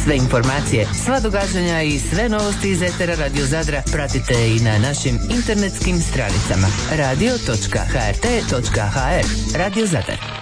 Sve informacije, sva događanja i sve novosti iz etera Radio Zadra pratite i na našim internetskim stranicama radio.hrt.hr. Radio Zadar.